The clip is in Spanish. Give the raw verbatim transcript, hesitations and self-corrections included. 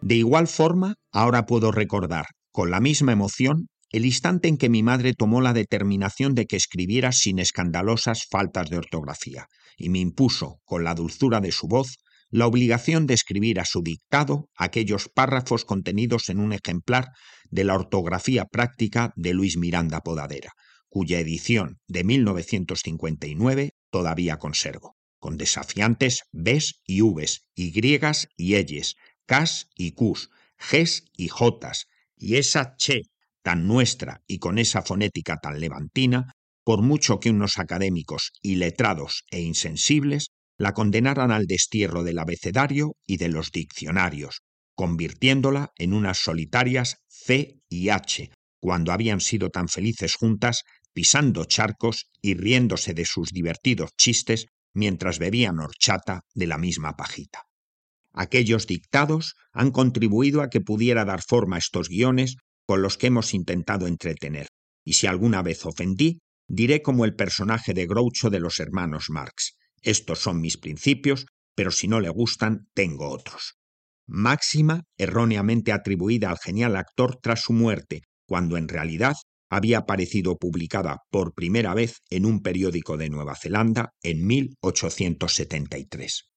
De igual forma, ahora puedo recordar, con la misma emoción, el instante en que mi madre tomó la determinación de que escribiera sin escandalosas faltas de ortografía, y me impuso, con la dulzura de su voz, la obligación de escribir a su dictado aquellos párrafos contenidos en un ejemplar de la ortografía práctica de Luis Miranda Podadera, cuya edición de mil novecientos cincuenta y nueve todavía conservo, con desafiantes bes y ubes, ygriegas y eyes, cas y cus, ges y jotas, y esa che tan nuestra y con esa fonética tan levantina, por mucho que unos académicos iletrados e insensibles la condenaran al destierro del abecedario y de los diccionarios, convirtiéndola en unas solitarias C y H, cuando habían sido tan felices juntas, pisando charcos y riéndose de sus divertidos chistes mientras bebían horchata de la misma pajita. Aquellos dictados han contribuido a que pudiera dar forma a estos guiones con los que hemos intentado entretener, y si alguna vez ofendí, diré como el personaje de Groucho de los hermanos Marx: estos son mis principios, pero si no le gustan, tengo otros. Máxima erróneamente atribuida al genial actor tras su muerte, cuando en realidad había aparecido publicada por primera vez en un periódico de Nueva Zelanda en mil ochocientos setenta y tres.